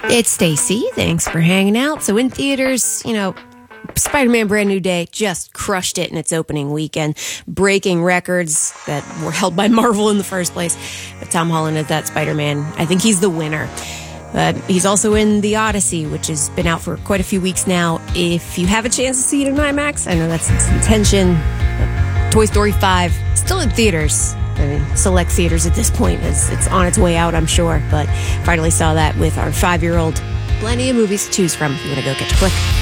It's Stacy. Thanks for hanging out. So in theaters, Spider-Man Brand New Day just crushed it in its opening weekend, breaking records that were held by Marvel in the first place. But Tom Holland as that Spider-Man, I think he's the winner. He's also in The Odyssey, which has been out for quite a few weeks now. If you have a chance to see it in IMAX, I know that's its intention. Toy Story 5, still in theaters. I mean, select theaters at this point. It's on its way out, I'm sure. But finally saw that with our 5-year-old. Plenty of movies to choose from if you want to go catch a flick.